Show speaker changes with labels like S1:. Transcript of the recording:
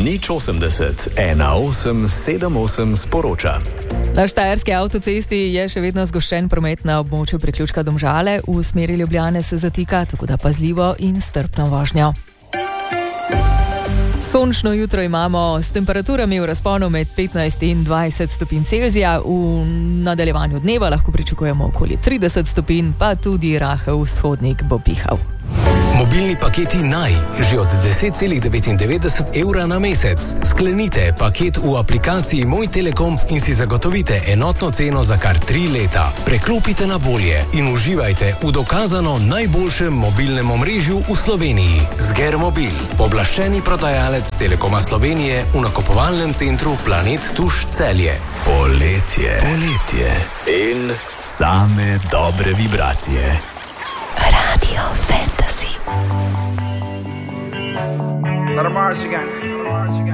S1: 080 18 78 sporoča.
S2: Na štajerski avtocesti je še vedno zgoščen promet na območju priključka Domžale. V smeri Ljubljane se zatika, tako da pazljivo in strpno vožnjo. Sončno jutro imamo s temperaturami v razponu med 15 in 20 stopinj Celzija. V nadaljevanju dneva lahko pričakujemo okoli 30 stopinj, pa tudi rahel vzhodnik bo pihal.
S3: Mobilni paketi Naj, že od 10,99 evra na mesec. Sklenite paket v aplikaciji Moj Telekom in si zagotovite enotno ceno za kar 3 leta. Preklopite na bolje in uživajte v dokazano najboljšem mobilnem omrežju v Sloveniji. Zgermobil, pooblaščeni prodajalec Telekoma Slovenije v nakupovalnem centru Planet Tuš Celje.
S1: Poletje in same dobre vibracije.
S2: Radio Fantasy.
S4: Let 'em march again.